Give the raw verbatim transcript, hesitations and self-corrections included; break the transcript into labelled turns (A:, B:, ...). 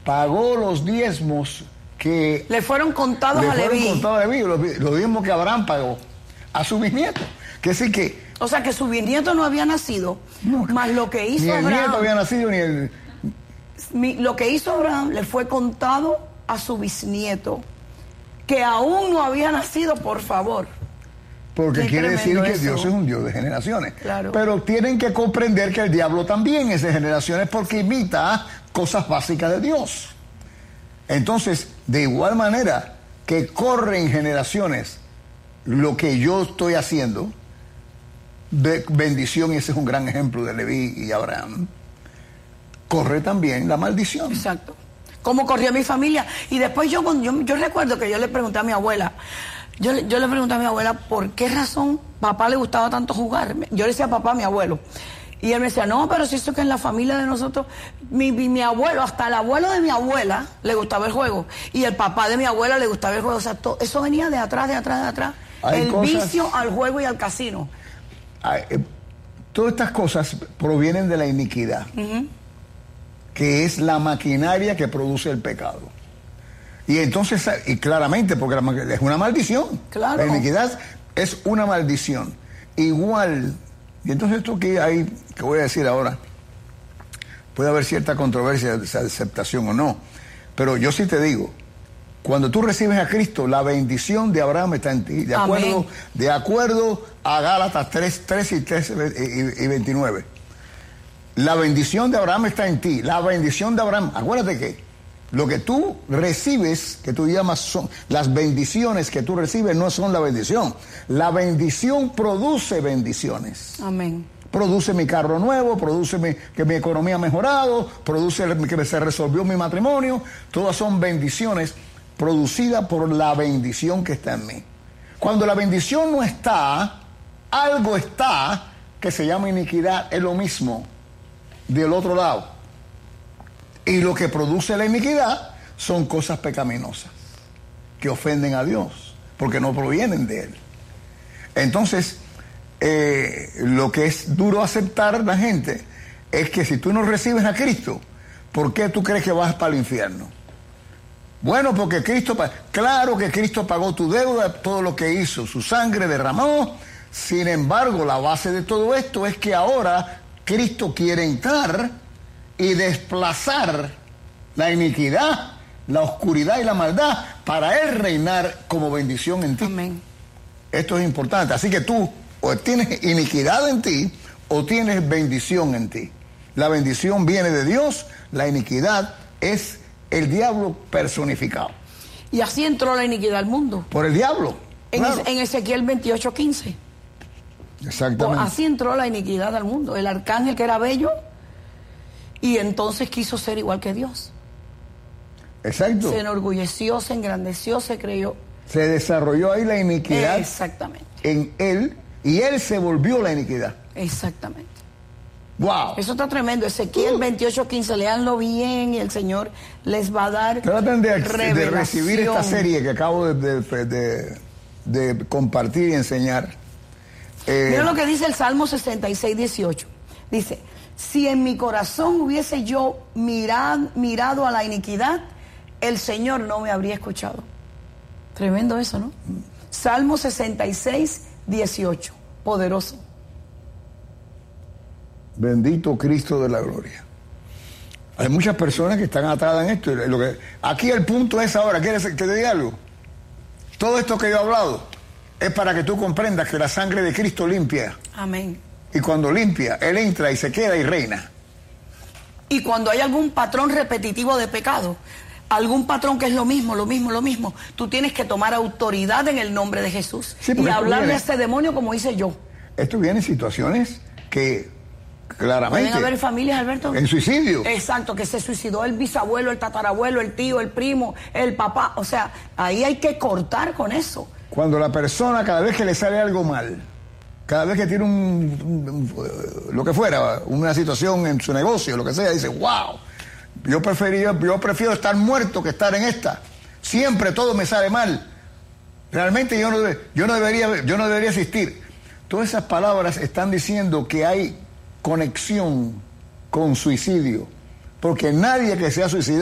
A: pagó los diezmos que
B: le fueron contados
A: le
B: a
A: fueron
B: Leví.
A: contados a Leví, los, los diezmos que Abraham pagó a su bisnieto. Que decir que...
B: O sea, que su bisnieto no había nacido,
A: No,
B: más lo que hizo
A: ni el
B: Abraham,
A: nieto había nacido, ni el...
B: mi- lo que hizo Abraham le fue contado a su bisnieto, que aún no había nacido, por favor.
A: Porque
B: Qué
A: quiere decir
B: tremendo
A: que
B: eso.
A: Dios es un Dios de generaciones.
B: Claro.
A: Pero tienen que comprender que el diablo también es de generaciones porque imita cosas básicas de Dios. Entonces, de igual manera que corren generaciones lo que yo estoy haciendo, de bendición, y ese es un gran ejemplo de Leví y Abraham, corre también la maldición.
B: Exacto. Cómo corrió mi familia. Y después yo, cuando- yo, yo recuerdo que yo le pregunté a mi abuela, yo, le- yo le pregunté a mi abuela por qué razón papá le gustaba tanto jugar. Yo le decía a papá, a mi abuelo. Y él me decía, no, pero si esto que en la familia de nosotros, mi, mi, mi abuelo, hasta el abuelo de mi abuela le gustaba el juego. Y el papá de mi abuela le gustaba el juego. O sea, to- eso venía de atrás, de atrás, de atrás.
A: Hay
B: el
A: cosas-
B: vicio al juego y al casino.
A: Ay, eh, Todas estas cosas provienen de la iniquidad, que es la maquinaria que produce el pecado. Y entonces, y claramente, porque la ma- es una maldición.
B: Claro.
A: La iniquidad es una maldición. Igual, y entonces esto que hay, que voy a decir ahora, puede haber cierta controversia de esa aceptación o no, pero yo sí te digo, cuando tú recibes a Cristo, la bendición de Abraham está en ti, de acuerdo,
B: Amén.
A: de acuerdo a Gálatas tres, tres y, tres y, y veintinueve. La bendición de Abraham está en ti, la bendición de Abraham, acuérdate que lo que tú recibes, que tú llamas, son las bendiciones que tú recibes no son la bendición. La bendición produce bendiciones.
B: Amén.
A: Produce mi carro nuevo, produce mi, que mi economía ha mejorado, produce el- que se resolvió mi matrimonio. Todas son bendiciones producidas por la bendición que está en mí. Cuando la bendición no está, algo está que se llama iniquidad, es lo mismo del otro lado. Y lo que produce la iniquidad son cosas pecaminosas que ofenden a Dios, porque no provienen de Él. Entonces, eh, lo que es duro aceptar la gente es que si tú no recibes a Cristo, ¿por qué tú crees que vas para el infierno? Bueno, porque Cristo, pa- claro que Cristo pagó tu deuda, todo lo que hizo, su sangre derramó. Sin embargo, la base de todo esto es que ahora Cristo quiere entrar y desplazar la iniquidad, la oscuridad y la maldad para Él reinar como bendición en ti.
B: Amén.
A: Esto es importante. Así que tú o tienes iniquidad en ti o tienes bendición en ti. La bendición viene de Dios, la iniquidad es el diablo personificado.
B: Y así entró la iniquidad al mundo.
A: Por el diablo.
B: En,
A: Claro.
B: en Ezequiel veintiocho quince.
A: Exactamente.
B: Así entró la iniquidad al mundo. El arcángel que era bello y entonces quiso ser igual que Dios.
A: Exacto.
B: Se enorgulleció, se engrandeció, se creyó.
A: Se desarrolló ahí la iniquidad
B: Exactamente,
A: en él y él se volvió la iniquidad.
B: exactamente.
A: ¡Wow!
B: Eso está tremendo. Ezequiel
A: Uh.
B: veintiocho quince, léanlo bien y el Señor les va a dar
A: Traten de, de
B: revelación.
A: recibir esta serie que acabo de, de- de- de compartir y enseñar. Eh,
B: Mira lo que dice el Salmo sesenta y seis, dieciocho. Dice, si en mi corazón hubiese yo mirad- mirado a la iniquidad, el Señor no me habría escuchado. Tremendo eso, ¿no? Salmo sesenta y seis, dieciocho. Poderoso.
A: Bendito Cristo de la gloria. Hay muchas personas que están atadas en esto. y Lo que, aquí el punto es ahora, ¿quieres que te diga algo? Todo esto que yo he hablado es para que tú comprendas que la sangre de Cristo limpia.
B: Amén.
A: Y cuando limpia, Él entra y se queda y reina.
B: Y cuando hay algún patrón repetitivo de pecado, algún patrón que es lo mismo, lo mismo, lo mismo, tú tienes que tomar autoridad en el nombre de Jesús
A: Sí,
B: y
A: porque esto
B: hablarle
A: viene-
B: a ese demonio como hice yo.
A: Esto viene en situaciones que claramente...
B: Pueden haber familias, Alberto.
A: En suicidio.
B: Exacto, que se suicidó el bisabuelo, el tatarabuelo, el tío, el primo, el papá. O sea, ahí hay que cortar con eso.
A: Cuando la persona, cada vez que le sale algo mal, cada vez que tiene un, un- un- lo que fuera, una situación en su negocio, lo que sea, dice, wow, yo prefería, yo prefiero estar muerto que estar en esta. Siempre todo me sale mal. Realmente yo no, debe- yo no debería, yo no debería existir. Todas esas palabras están diciendo que hay conexión con suicidio, porque nadie que se ha suicidado